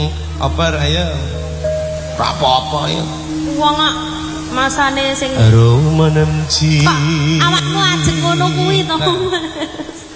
apa raya apa-apa ya wong masane sing aroma nemci awakmu ajeng ngono kuwi to Mas